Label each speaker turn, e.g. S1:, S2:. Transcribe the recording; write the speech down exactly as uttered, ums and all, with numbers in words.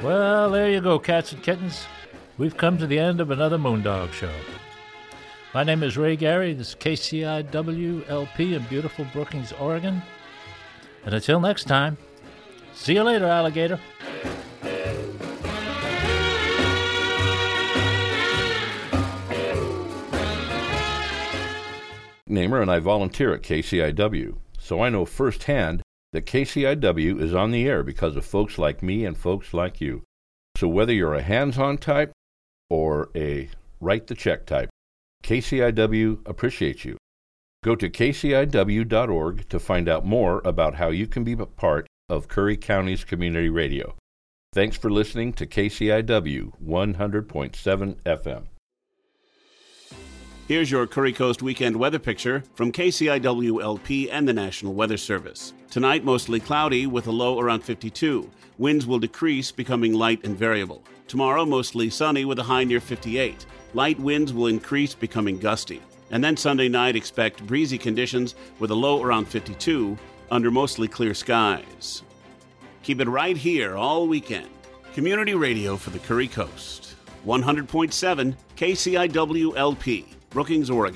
S1: Well, there you go, cats and kittens. We've come to the end of another Moondog Show. My name is Ray Gary. This is K C I W L P in beautiful Brookings, Oregon. And until next time, see you later, alligator.
S2: Namer and I volunteer at K C I W, so I know firsthand that K C I W is on the air because of folks like me and folks like you. So whether you're a hands-on type or a write-the-check type, K C I W appreciates you. Go to K C I W dot org to find out more about how you can be a part of Curry County's community radio. Thanks for listening to K C I W one hundred point seven F M.
S3: Here's your Curry Coast weekend weather picture from K C I W L P and the National Weather Service. Tonight, mostly cloudy with a low around fifty-two. Winds will decrease, becoming light and variable. Tomorrow, mostly sunny with a high near fifty-eight. Light winds will increase, becoming gusty. And then Sunday night, expect breezy conditions with a low around fifty-two under mostly clear skies. Keep it right here all weekend. Community radio for the Curry Coast. one hundred point seven K C I W L P, Brookings, Oregon.